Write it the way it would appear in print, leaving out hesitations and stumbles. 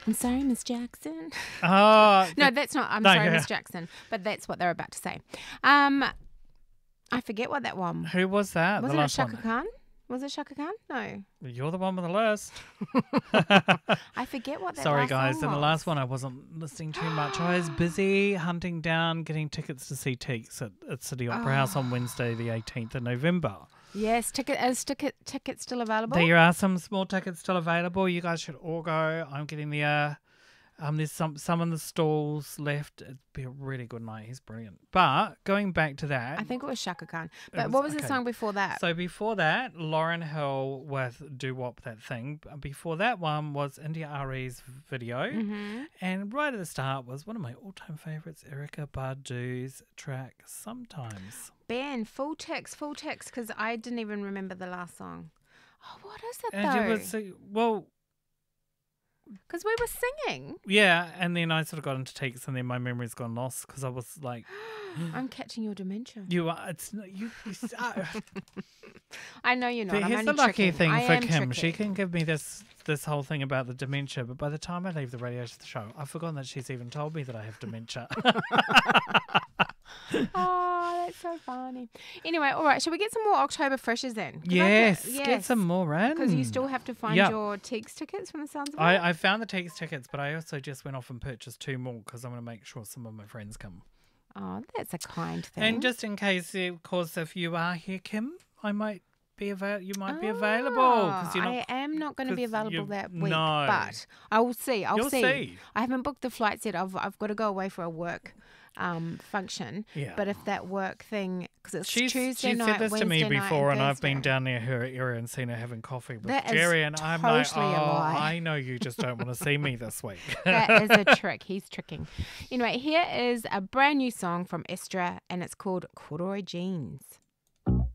I'm sorry, Miss Jackson. Oh, No, that's not. I'm No, sorry, yeah. Miss Jackson. But that's what they're about to say. I forget what that one. who was that? Wasn't the it last Shaka one. Khan? Was it Shaka Khan? No. You're the one with the list. I forget what that Sorry, last guys. song In the was. last one, I wasn't listening too much. I was busy hunting down, getting tickets to see Teeks at City Opera House on Wednesday, the 18th of November. Yes, ticket still available? There are some small tickets still available. You guys should all go. I'm getting there. There's some in the stalls left. It'd be a really good night. He's brilliant. But going back to that, I think it was Shaka Khan. It But was- what was the okay. song before that? so before that, Lauryn Hill with Doo Wop That Thing. Before that one was India Ari's video. Mm-hmm. And right at the start was one of my all-time favourites, Erykah Badu's track, Sometimes. Ben, full text, because I didn't even remember the last song. Oh, what is it And it was, well, Because we were singing. yeah, and then I sort of got into Teeks and then my memory's gone lost because I was like, I'm catching your dementia. you are, it's not, you I know you're not. I'm here's only the lucky tricking. thing I for am Kim. She tricking. can give me this whole thing about the dementia, but by the time I leave the radio show, I've forgotten that she's even told me that I have dementia. Oh, that's so funny. Anyway, all right. Shall we get some more October freshers then? Yes, get some more in. Because you still have to find Yep. your Teeks tickets from the sounds of it. I found the Teeks tickets, but I also just went off and purchased 2 more because I want to make sure some of my friends come. Oh, that's a kind thing. And just in case, of course, if you are here, Kim, I might be you might be available because you're not. I am not going to be 'cause available you- that week, no. but I will see. You'll see. I haven't booked the flights yet. I've got to go away for a work function. Yeah. But if that work thing, because it's She Tuesday said night, this to me Wednesday night, before, and I've been Thursday. down near her area and seen her having coffee with That is Jerry, and I'm like, totally a lie. I know you just don't want to see me this week. That is a trick. He's tricking. Anyway, here is a brand new song from Estra, and it's called Corduroy Jeans.